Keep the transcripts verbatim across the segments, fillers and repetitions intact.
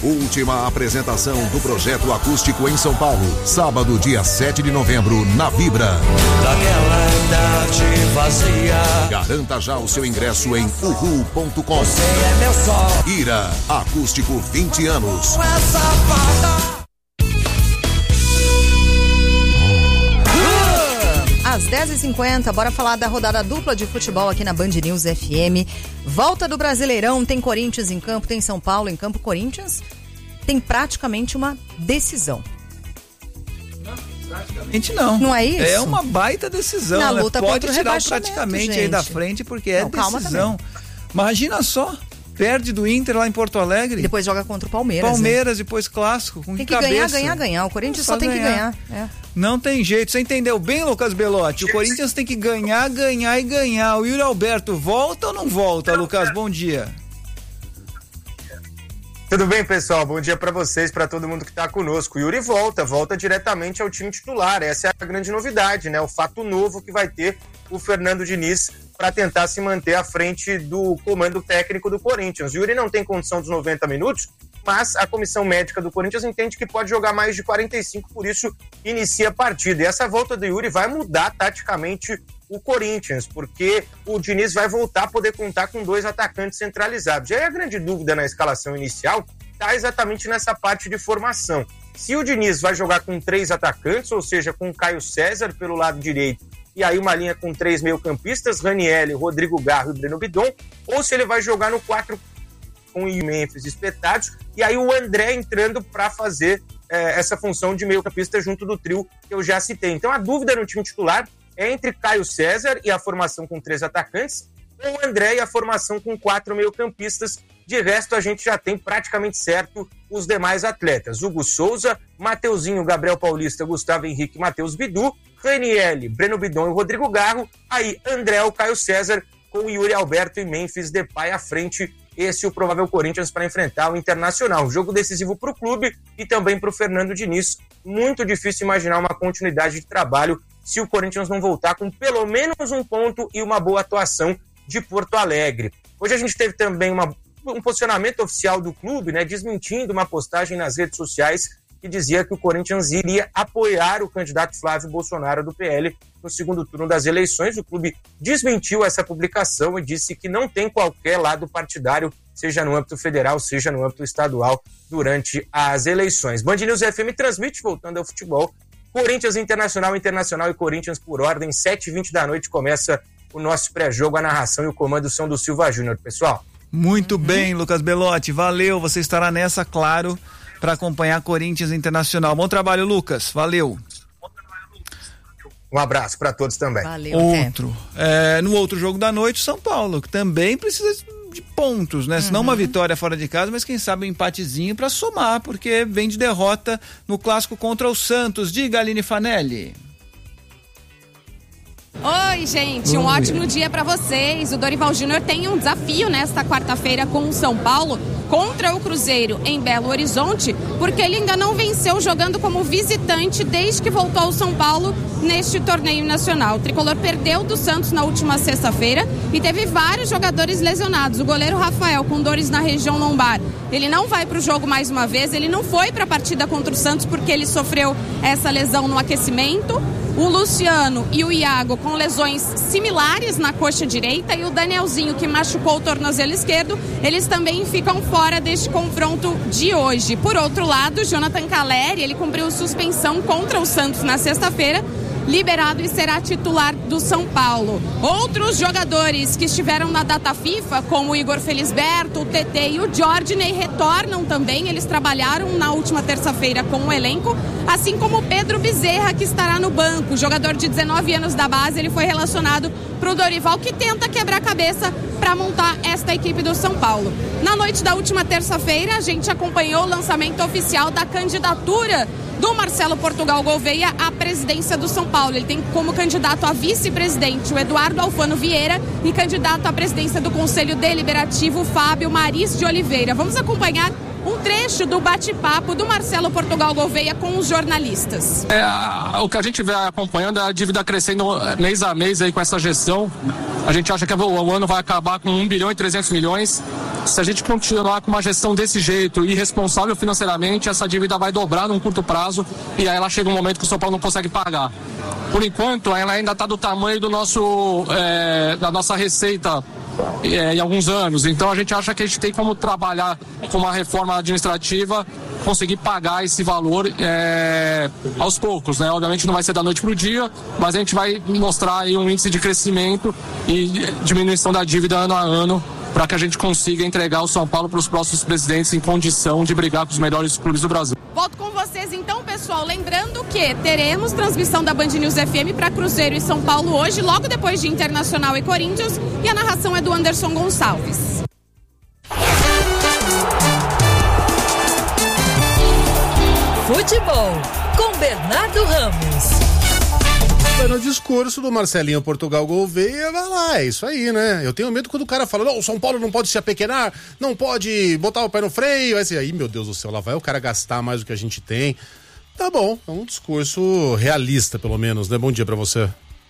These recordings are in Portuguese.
Última apresentação do projeto acústico em São Paulo. Sábado, dia sete de novembro, na Vibra. Daquela idade vazia. Garanta já o seu ingresso em uhu ponto com. Você é meu sol. Ira, acústico vinte anos. Às dez e cinquenta, bora falar da rodada dupla de futebol aqui na Band News F M. Volta do Brasileirão, tem Corinthians em campo, tem São Paulo em campo. Corinthians tem praticamente uma decisão. Não, praticamente não. Não é isso? É uma baita decisão. Na né? luta Pode contra o tirar rebaixamento, praticamente gente. aí da frente, porque é não, calma decisão. também. Imagina só. Perde do Inter lá em Porto Alegre. Depois joga contra o Palmeiras. Palmeiras, né? Depois clássico. Com tem que cabeça. ganhar, ganhar, ganhar. O Corinthians só, só tem ganhar. que ganhar. É. Não tem jeito. Você entendeu bem, Lucas Belotti? O Corinthians tem que ganhar, ganhar e ganhar. O Yuri Alberto volta ou não volta, Lucas? Bom dia. Tudo bem, pessoal? Bom dia para vocês, para todo mundo que está conosco. O Yuri volta, volta diretamente ao time titular. Essa é a grande novidade, né? O fato novo que vai ter o Fernando Diniz para tentar se manter à frente do comando técnico do Corinthians. O Yuri não tem condição dos noventa minutos, mas a comissão médica do Corinthians entende que pode jogar mais de quarenta e cinco, por isso inicia a partida. E essa volta do Yuri vai mudar taticamente o Corinthians, porque o Diniz vai voltar a poder contar com dois atacantes centralizados. E aí a grande dúvida na escalação inicial está exatamente nessa parte de formação. Se o Diniz vai jogar com três atacantes, ou seja, com o Caio César pelo lado direito, e aí uma linha com três meio-campistas, Ranieri, Rodrigo Garro e Breno Bidon, ou se ele vai jogar no quatro com o Memphis espetados, e aí o André entrando para fazer eh, essa função de meio-campista junto do trio que eu já citei. Então a dúvida no time titular é entre Caio César e a formação com três atacantes, ou o André e a formação com quatro meio-campistas. De resto, a gente já tem praticamente certo os demais atletas. Hugo Souza, Mateuzinho, Gabriel Paulista, Gustavo Henrique, Matheus Bidu, Ranieri, Breno Bidon e Rodrigo Garro. Aí André, o Caio César, com Yuri Alberto e Memphis Depay à frente. Esse é o provável Corinthians para enfrentar o Internacional. Jogo decisivo para o clube e também para o Fernando Diniz. Muito difícil imaginar uma continuidade de trabalho se o Corinthians não voltar com pelo menos um ponto e uma boa atuação de Porto Alegre. Hoje a gente teve também uma, um posicionamento oficial do clube, né, desmentindo uma postagem nas redes sociais que dizia que o Corinthians iria apoiar o candidato Flávio Bolsonaro do P L no segundo turno das eleições. O clube desmentiu essa publicação e disse que não tem qualquer lado partidário, seja no âmbito federal, seja no âmbito estadual, durante as eleições. Band News F M transmite, voltando ao futebol, Corinthians Internacional, Internacional e Corinthians por ordem, sete e vinte da noite começa o nosso pré-jogo, a narração e o comando são do Silva Júnior, pessoal. Muito uhum. bem, Lucas Belotti, valeu, você estará nessa, claro, para acompanhar Corinthians Internacional. Bom trabalho, Lucas, valeu. Um abraço para todos também. Valeu. Outro, é, no outro jogo da noite, São Paulo, que também precisa de pontos, né? Uhum. Se não uma vitória fora de casa, mas quem sabe um empatezinho para somar, porque vem de derrota no clássico contra o Santos. Diga, Aline Fanelli. Oi, gente, um Oi. ótimo dia para vocês. O Dorival Júnior tem um desafio nesta quarta-feira com o São Paulo contra o Cruzeiro em Belo Horizonte, porque ele ainda não venceu jogando como visitante desde que voltou ao São Paulo neste torneio nacional. O tricolor perdeu do Santos na última sexta-feira e teve vários jogadores lesionados. O goleiro Rafael, com dores na região lombar, ele não vai para o jogo mais uma vez. Ele não foi para a partida contra o Santos porque ele sofreu essa lesão no aquecimento. O Luciano e o Iago com lesões similares na coxa direita e o Danielzinho, que machucou o tornozelo esquerdo, eles também ficam fora deste confronto de hoje. Por outro lado, Jonathan Calleri, ele cumpriu suspensão contra o Santos na sexta-feira, liberado e será titular do São Paulo. Outros jogadores que estiveram na data FIFA, como o Igor Felisberto, o T T e o Jordney, retornam também. Eles trabalharam na última terça-feira com o elenco, assim como o Pedro Bezerra, que estará no banco. Jogador de dezenove anos da base, ele foi relacionado para o Dorival, que tenta quebrar a cabeça para montar esta equipe do São Paulo. Na noite da última terça-feira, a gente acompanhou o lançamento oficial da candidatura do Marcelo Portugal Gouveia à presidência do São Paulo. Ele tem como candidato a vice-presidente o Eduardo Alfano Vieira e candidato à presidência do Conselho Deliberativo Fábio Maris de Oliveira. Vamos acompanhar um trecho do bate-papo do Marcelo Portugal Gouveia com os jornalistas. É, a, o que a gente vem acompanhando é a dívida crescendo mês a mês aí com essa gestão. A gente acha que o, o ano vai acabar com um bilhão e trezentos milhões. se a gente continuar com uma gestão desse jeito, irresponsável financeiramente, essa dívida vai dobrar num curto prazo e aí ela chega um momento que o São Paulo não consegue pagar. Por enquanto, ela ainda está do tamanho do nosso, é, da nossa receita é, em alguns anos. Então a gente acha que a gente tem como trabalhar com uma reforma administrativa, conseguir pagar esse valor é, aos poucos, né? Obviamente não vai ser da noite para o dia, mas a gente vai mostrar aí um índice de crescimento e diminuição da dívida ano a ano para que a gente consiga entregar o São Paulo para os próximos presidentes em condição de brigar com os melhores clubes do Brasil. Volto com vocês então, pessoal. Lembrando que teremos transmissão da Band News F M para Cruzeiro e São Paulo hoje, logo depois de Internacional e Corinthians, e a narração é do Anderson Gonçalves. Futebol com Bernardo Ramos. No discurso do Marcelinho Portugal Gouveia, vai lá, é isso aí, né? Eu tenho medo quando o cara fala, não, o São Paulo não pode se apequenar, não pode botar o pé no freio, aí, aí meu Deus do céu, lá vai o cara gastar mais do que a gente tem. Tá bom, é um discurso realista, pelo menos, né? Bom dia pra você.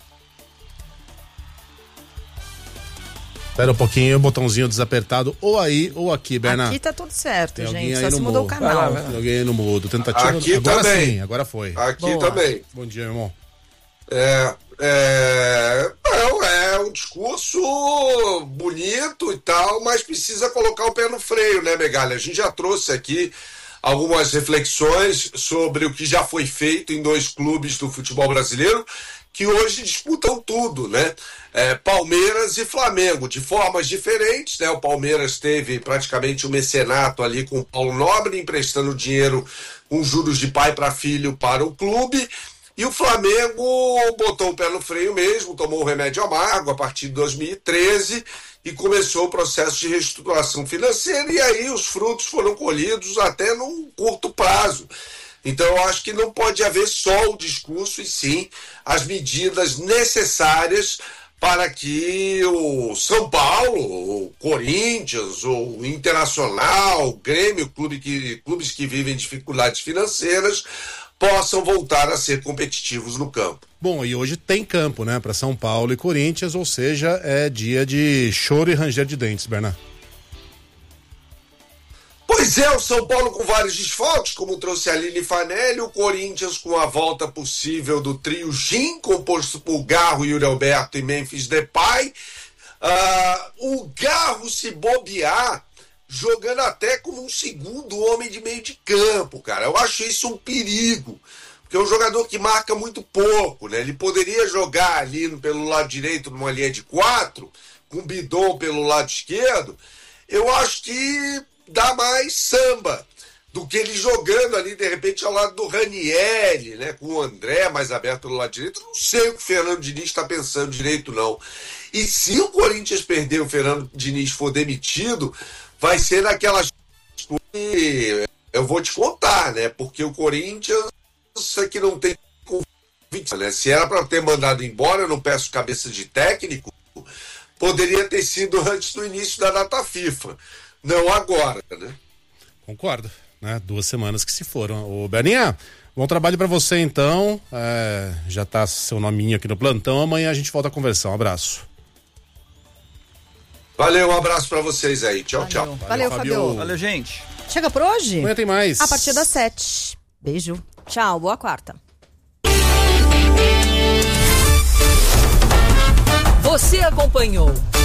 Espera um pouquinho, botãozinho desapertado, ou aí ou aqui, Bernardo. Aqui tá tudo certo, tem gente, só se mudou o canal. Vai lá, vai lá. Tem alguém aí no mudo, tentativa. Aqui agora também. Sim, agora foi. Aqui Boa. também. Bom dia, irmão. É, é, não, é um discurso bonito e tal, mas precisa colocar o pé no freio, né, Megalha? A gente já trouxe aqui algumas reflexões sobre o que já foi feito em dois clubes do futebol brasileiro que hoje disputam tudo, né? É, Palmeiras e Flamengo, de formas diferentes, né? O Palmeiras teve praticamente um mecenato ali com o Paulo Nobre, emprestando dinheiro com juros de pai para filho para o clube. E o Flamengo botou o pé no freio mesmo, tomou um remédio amargo a partir de dois mil e treze e começou o processo de reestruturação financeira, e aí os frutos foram colhidos até num curto prazo. Então eu acho que não pode haver só o discurso, e sim as medidas necessárias para que o São Paulo, o Corinthians, o Internacional, o Grêmio, clube que, clubes que vivem dificuldades financeiras, possam voltar a ser competitivos no campo. Bom, e hoje tem campo, né, para São Paulo e Corinthians, ou seja, é dia de choro e ranger de dentes, Bernardo. Pois é, o São Paulo com vários desfalques, como trouxe a Aline Fanelli, o Corinthians com a volta possível do trio Gin, composto por Garro, Yuri Alberto e Memphis Depay. Uh, o Garro, se bobear, jogando até como um segundo homem de meio de campo, cara. Eu acho isso um perigo, porque é um jogador que marca muito pouco, né? Ele poderia jogar ali pelo lado direito numa linha de quatro, com o Bidon pelo lado esquerdo. Eu acho que dá mais samba do que ele jogando ali, de repente, ao lado do Ranieri, né? Com o André mais aberto pelo lado direito. Não sei o que o Fernando Diniz está pensando direito, não. E se o Corinthians perder, o Fernando Diniz for demitido, vai ser naquelas que eu vou te contar, né? Porque o Corinthians é que não tem convicção, né? Se era para ter mandado embora, eu não peço cabeça de técnico, poderia ter sido antes do início da data FIFA, não agora, né? Concordo, né? Duas semanas que se foram. Ô, Berninha, bom trabalho para você então. É, já tá seu nominho aqui no plantão. Amanhã a gente volta a conversar. Um abraço. Valeu, um abraço pra vocês aí. Tchau, Valeu. tchau. Valeu, Valeu, Fabio. Fabio. Valeu, gente. Chega por hoje? Amanhã tem mais. A partir das sete. Beijo. Tchau, boa quarta. Você acompanhou